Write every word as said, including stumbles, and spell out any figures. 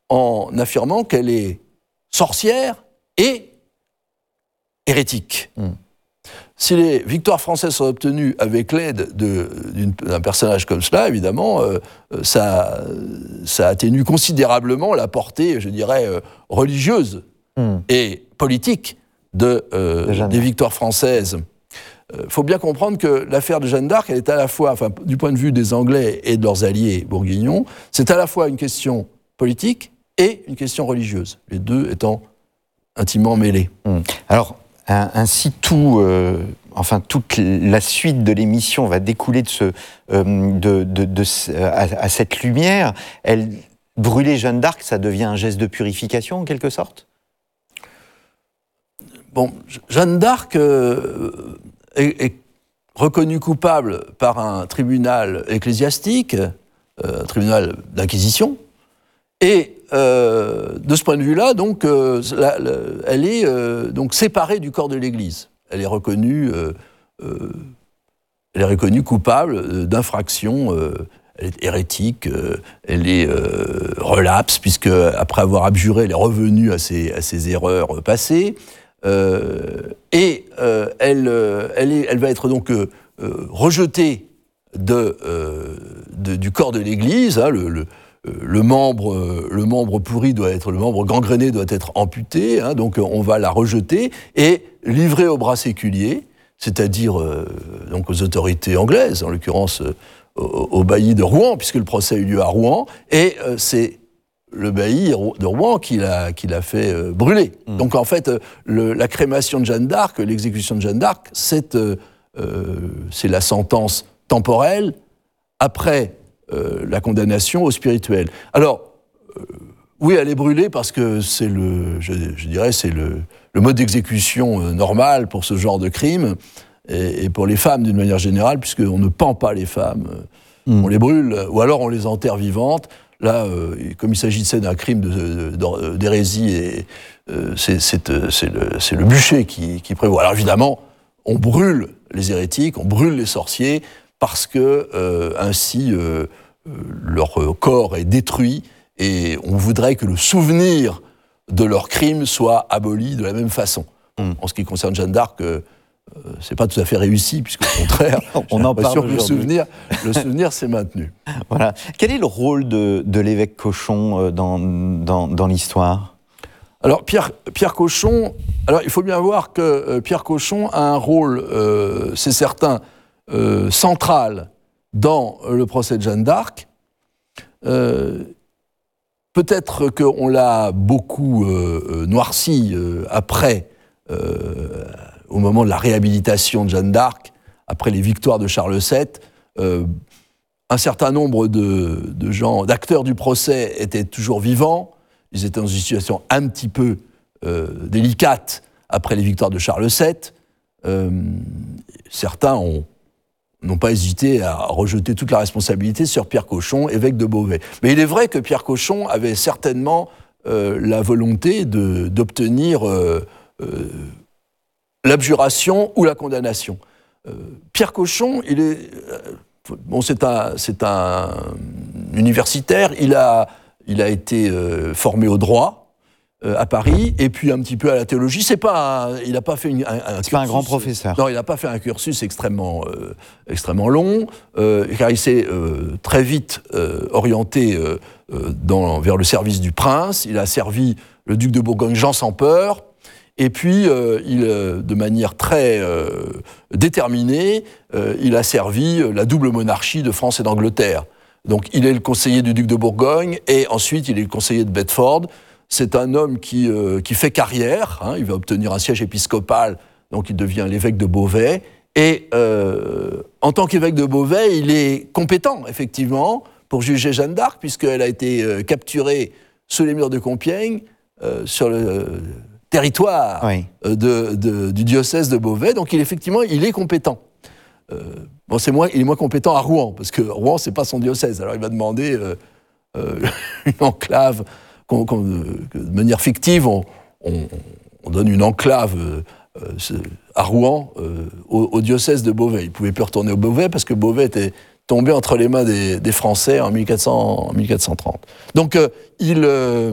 en affirmant qu'elle est sorcière et hérétique. Mm. Si les victoires françaises sont obtenues avec l'aide de, d'un personnage comme cela, évidemment, euh, ça, ça atténue considérablement la portée, je dirais, euh, religieuse mm. et politique de, euh, des victoires françaises. Il euh, faut bien comprendre que l'affaire de Jeanne d'Arc, elle est à la fois, enfin, du point de vue des Anglais et de leurs alliés bourguignons, c'est à la fois une question politique et une question religieuse, les deux étant intimement mêlés. Mm. Alors, ainsi, tout, euh, enfin, toute la suite de l'émission va découler de ce, euh, de, de, de, à, à cette lumière. Elle, brûler Jeanne d'Arc, ça devient un geste de purification, en quelque sorte ? Bon, Jeanne d'Arc euh, est, est reconnue coupable par un tribunal ecclésiastique, euh, un tribunal d'inquisition, et euh, de ce point de vue-là, donc, euh, la, la, elle est euh, donc séparée du corps de l'Église. Elle est reconnue, euh, euh, elle est reconnue coupable d'infraction. Euh, elle est hérétique, euh, elle est euh, relapse, puisque après avoir abjuré, elle est revenue à ses, à ses erreurs passées. Euh, et euh, elle, elle, est, elle va être donc euh, rejetée de, euh, de, du corps de l'Église. Hein, le, le, le, membre, le membre pourri doit être, le membre gangréné doit être amputé. Hein, donc on va la rejeter et livrer au bras séculier, c'est-à-dire euh, donc aux autorités anglaises, en l'occurrence euh, au, au bailli de Rouen, puisque le procès a eu lieu à Rouen. Et euh, c'est le bailli de Rouen qui l'a, qui l'a fait euh, brûler. Mmh. Donc en fait, le, la crémation de Jeanne d'Arc, l'exécution de Jeanne d'Arc, c'est, euh, euh, c'est la sentence temporelle après euh, la condamnation au spirituel. Alors, euh, oui, elle est brûlée parce que c'est le, je, je dirais, c'est le, le mode d'exécution euh, normal pour ce genre de crime, et, et pour les femmes d'une manière générale, puisqu'on ne pend pas les femmes, euh, mmh. on les brûle, ou alors on les enterre vivantes. Là, euh, comme il s'agissait d'un crime de, de, d'hérésie, et, euh, c'est, c'est, c'est, le, c'est le bûcher qui, qui prévaut. Alors évidemment, on brûle les hérétiques, on brûle les sorciers, parce que euh, ainsi euh, leur corps est détruit, et on voudrait que le souvenir de leur crime soit aboli de la même façon. Mmh. En ce qui concerne Jeanne d'Arc, euh, Euh, c'est pas tout à fait réussi, puisqu'au contraire, on en parle que le souvenir, le souvenir s'est maintenu. Voilà. Quel est le rôle de, de l'évêque Cochon dans, dans, dans l'histoire ? Alors, Pierre, Pierre Cochon, alors il faut bien voir que euh, Pierre Cochon a un rôle, euh, c'est certain, euh, central dans le procès de Jeanne d'Arc. Euh, peut-être qu'on l'a beaucoup euh, noirci euh, après. Euh, au moment de la réhabilitation de Jeanne d'Arc, après les victoires de Charles sept, euh, un certain nombre de, de gens, d'acteurs du procès étaient toujours vivants. Ils étaient dans une situation un petit peu euh, délicate après les victoires de Charles sept. Euh, certains ont, n'ont pas hésité à rejeter toute la responsabilité sur Pierre Cochon, évêque de Beauvais. Mais il est vrai que Pierre Cochon avait certainement euh, la volonté de, d'obtenir euh, euh, l'abjuration ou la condamnation. Euh, Pierre Cochon, il est, euh, bon, c'est un, c'est un universitaire. Il a, il a été euh, formé au droit euh, à Paris, et puis un petit peu à la théologie. C'est pas, un, il n'a pas fait une, un, un c'est cursus, pas un grand professeur. Non, il n'a pas fait un cursus extrêmement, euh, extrêmement long, euh, car il s'est euh, très vite euh, orienté euh, dans, vers le service du prince. Il a servi le duc de Bourgogne, Jean sans peur. Et puis, euh, il, euh, de manière très euh, déterminée, euh, il a servi la double monarchie de France et d'Angleterre. Donc, il est le conseiller du duc de Bourgogne, et ensuite, il est le conseiller de Bedford. C'est un homme qui, euh, qui fait carrière, hein, il va obtenir un siège épiscopal, donc il devient l'évêque de Beauvais. Et euh, en tant qu'évêque de Beauvais, il est compétent, effectivement, pour juger Jeanne d'Arc, puisqu'elle a été euh, capturée sous les murs de Compiègne, euh, sur le... Euh, territoire oui. de, de, du diocèse de Beauvais, donc il, effectivement, il est compétent. Euh, bon, c'est moins, il est moins compétent à Rouen, parce que Rouen, c'est pas son diocèse. Alors il va demander euh, euh, une enclave, qu'on, qu'on, de manière fictive, on, on, on donne une enclave euh, à Rouen euh, au, au diocèse de Beauvais. Il pouvait plus retourner au Beauvais, parce que Beauvais était tombé entre les mains des, des Français en mille quatre cents, en mille quatre cent trente. Donc euh, il... Euh,